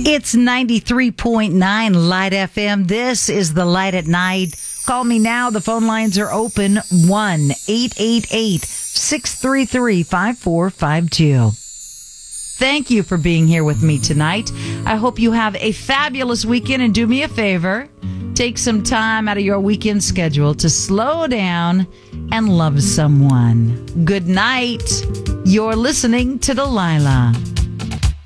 It's 93.9 Light FM. This is the Light at Night. Call me now. The phone lines are open. 1-888-633-5452. Thank you for being here with me tonight. I hope you have a fabulous weekend, and do me a favor. Take some time out of your weekend schedule to slow down and love someone. Good night. You're listening to Delilah.